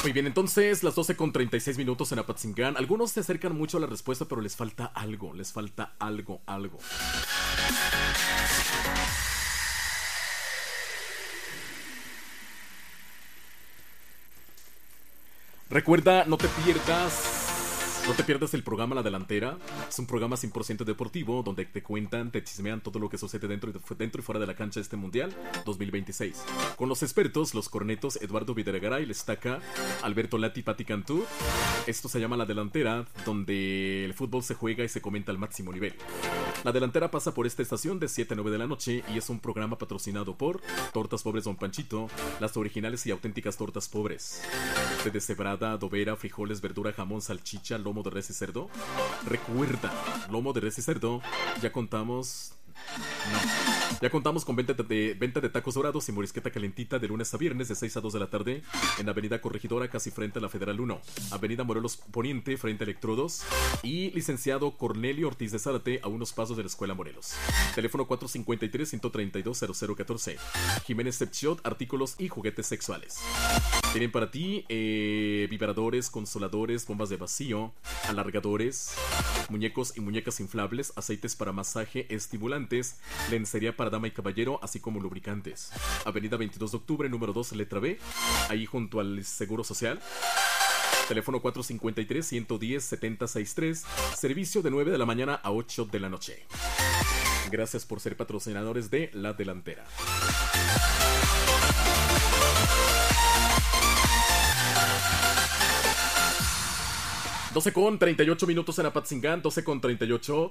Muy bien, entonces las 12:36 en Apatzingán. Algunos se acercan mucho a la respuesta, pero les falta algo, algo. Recuerda, no te pierdas el programa La Delantera. Es un programa 100% deportivo donde te cuentan, te chismean todo lo que sucede dentro y fuera de la cancha de este Mundial 2026. Con los expertos, los cornetos Eduardo Videregaray, Estaca, Alberto Lati, Pati Cantú. Esto se llama La Delantera, donde el fútbol se juega y se comenta al máximo nivel. La Delantera pasa por esta estación de 7 a 9 de la noche y es un programa patrocinado por Tortas Pobres Don Panchito, las originales y auténticas tortas pobres. De deshebrada, adobera, frijoles, verdura, jamón, salchicha, lomo de res y cerdo. Recuerda, lomo de res y cerdo, ya contamos con venta de tacos dorados y morisqueta calentita de lunes a viernes de 6 a 2 de la tarde en Avenida Corregidora, casi frente a la Federal 1, Avenida Morelos Poniente, frente a Electrodos, y Licenciado Cornelio Ortiz de Zárate, a unos pasos de la Escuela Morelos. Teléfono 453-132-0014. Jiménez Sepchiot, artículos y juguetes sexuales. Tienen para ti vibradores, consoladores, bombas de vacío, alargadores, muñecos y muñecas inflables, aceites para masaje, estimulantes, lencería para dama y caballero, así como lubricantes. Avenida 22 de octubre, número 2, letra B, ahí junto al Seguro Social. Teléfono 453-110-7063. Servicio de 9 de la mañana a 8 de la noche. Gracias por ser patrocinadores de La Delantera. ...12:38 en Apatzingán, 12:38...